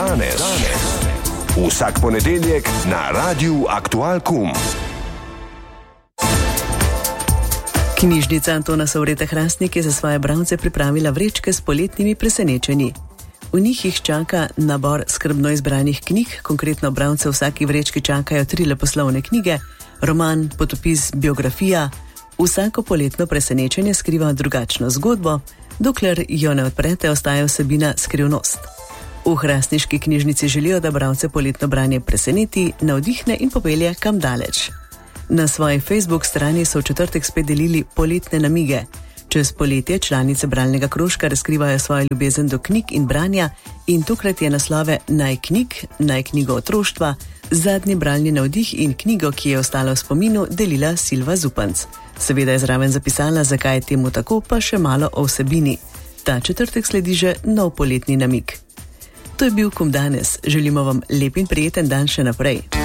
Danes. Vsak ponedeljek na Radiu Aktual.com. Knjižnica Antona Sovreta Hrastnik je za svoje bralce pripravila vrečke s poletnimi presenečenji. V njih jih čaka nabor skrbno izbranih knjig, konkretno bralce v vsaki vrečki čakajo 3 leposlovne knjige, roman, potopis, biografija. Vsako poletno presenečenje skriva drugačno zgodbo, dokler jo ne odprete, ostaja vsebina skrivnost. V hrastniški knjižnici želijo, da bralce poletno branje preseneti, navdihne in popelje kam daleč. Na svoji Facebook strani so v četrtek spet delili poletne namige. Čez poletje članice bralnega krožka razkrivajo svojo ljubezen do knjig in branja in tokrat je naslove Naj knjigo otroštva, Zadnji bralni navdih in knjigo, ki je ostala v spominu, delila Silva Zupanc. Seveda je zraven zapisala, zakaj je temu tako, pa še malo o vsebini. Ta četrtek sledi že nov poletni namig. To je bil Kom danes. Želimo vam lep in prijeten dan še naprej.